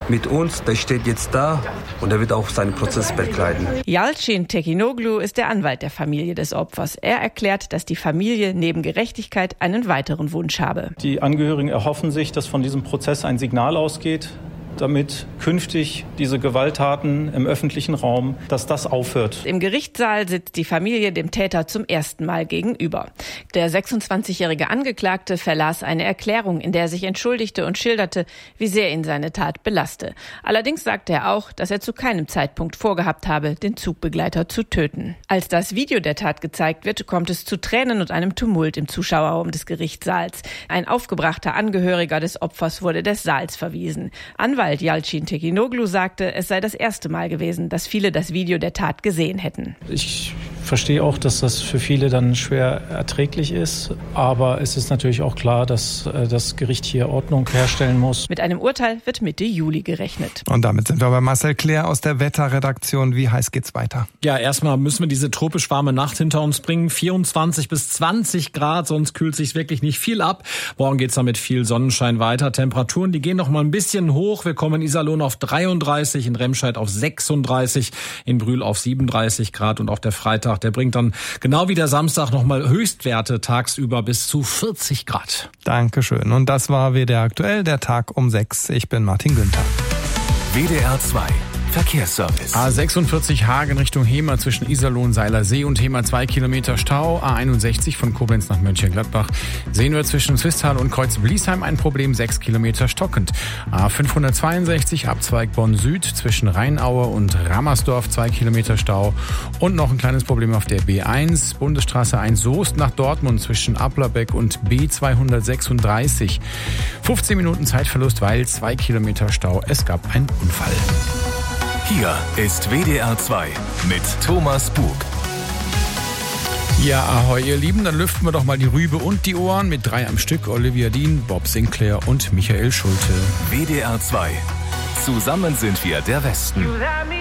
mit uns, der steht jetzt da und er wird auch seinen Prozess begleiten. Yalcin Tekinoglu ist der Anwalt der Familie des Opfers. Er erklärt, dass die Familie neben Gerechtigkeit einen weiteren Wunsch habe. Die Angehörigen erhoffen sich, dass von diesem Prozess ein Signal ausgeht, damit künftig diese Gewalttaten im öffentlichen Raum, dass das aufhört. Im Gerichtssaal sitzt die Familie dem Täter zum ersten Mal gegenüber. Der 26-jährige Angeklagte verlas eine Erklärung, in der er sich entschuldigte und schilderte, wie sehr ihn seine Tat belaste. Allerdings sagte er auch, dass er zu keinem Zeitpunkt vorgehabt habe, den Zugbegleiter zu töten. Als das Video der Tat gezeigt wird, kommt es zu Tränen und einem Tumult im Zuschauerraum des Gerichtssaals. Ein aufgebrachter Angehöriger des Opfers wurde des Saals verwiesen. Anwalt Yalcin Tekinoglu sagte, es sei das erste Mal gewesen, dass viele das Video der Tat gesehen hätten. Ich verstehe auch, dass das für viele dann schwer erträglich ist, aber es ist natürlich auch klar, dass das Gericht hier Ordnung herstellen muss. Mit einem Urteil wird Mitte Juli gerechnet. Und damit sind wir bei Marcel Claire aus der Wetterredaktion. Wie heiß geht's weiter? Ja, erstmal müssen wir diese tropisch warme Nacht hinter uns bringen. 24 bis 20 Grad, sonst kühlt sich wirklich nicht viel ab. Morgen geht's dann mit viel Sonnenschein weiter. Temperaturen, die gehen noch mal ein bisschen hoch. Wir kommen in Iserlohn auf 33, in Remscheid auf 36, in Brühl auf 37 Grad und auch der Freitag, der bringt dann genau wie der Samstag nochmal Höchstwerte tagsüber bis zu 40 Grad. Dankeschön. Und das war WDR aktuell, der Tag um 6. Ich bin Martin Günther. WDR 2 Verkehrsservice. A46 Hagen Richtung Hemer zwischen Iserlohn, Seilersee und Hemer 2 Kilometer Stau. A61 von Koblenz nach Mönchengladbach. Sehen wir zwischen Swisttal und Kreuz-Bliesheim ein Problem, 6 Kilometer stockend. A562 Abzweig Bonn Süd zwischen Rheinaue und Rammersdorf 2 Kilometer Stau. Und noch ein kleines Problem auf der B1, Bundesstraße 1 Soest nach Dortmund zwischen Applerbeck und B236. 15 Minuten Zeitverlust, weil 2 Kilometer Stau. Es gab einen Unfall. Hier ist WDR 2 mit Thomas Bug. Ja, ahoi ihr Lieben, dann lüften wir doch mal die Rübe und die Ohren mit 3 am Stück. Olivia Dean, Bob Sinclair und Michael Schulte. WDR 2. Zusammen sind wir der Westen.